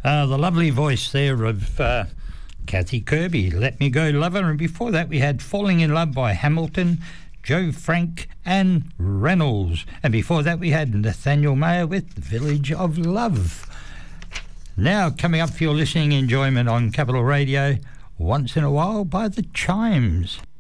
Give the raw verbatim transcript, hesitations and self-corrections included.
Uh, the lovely voice there of uh, Kathy Kirby, Let Me Go Lover. And before that we had Falling in Love by Hamilton, Joe Frank and Reynolds. And before that we had Nathaniel Mayer with Village of Love. Now coming up for your listening enjoyment on Capital Radio, Once in a While by The Chimes.